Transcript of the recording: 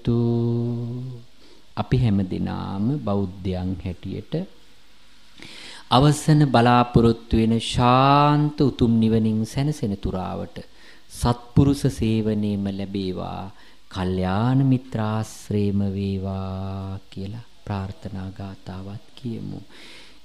අපි හැමදිනාම බෞද්ධයන් හැටියට අවසන බලාපොරොත්තු වෙන ශාන්ත උතුම් නිවනින් සැනසෙන තුරාවට සත්පුරුෂ සේවනයේම ලැබේවා, කල්යාණ මිත්‍රාශ්‍රේම වේවා කියලා ප්‍රාර්ථනා ගාතාවත් කියමු.